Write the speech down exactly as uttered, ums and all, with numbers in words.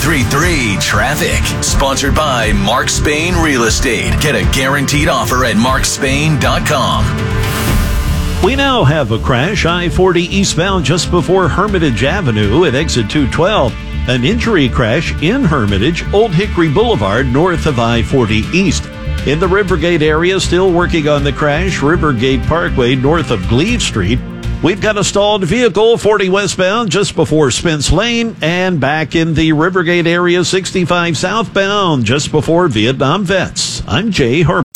three three Traffic. Sponsored by Mark Spain Real Estate. Get a guaranteed offer at mark spain dot com. We now have a crash I forty eastbound just before Hermitage Avenue at exit two twelve. An injury crash in Hermitage, Old Hickory Boulevard, north of I forty East. In the Rivergate area, still working on the crash, Rivergate Parkway, north of Glebe Street. We've got a stalled vehicle, forty westbound, just before Spence Lane, and back in the Rivergate area, sixty-five southbound, just before Vietnam Vets. I'm Jay Harper.